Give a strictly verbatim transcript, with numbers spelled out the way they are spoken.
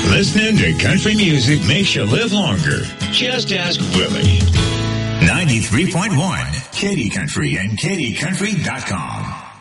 Listening to country music makes you live longer. Just ask Willie. ninety-three point one, Katy Country and Katy Country dot com.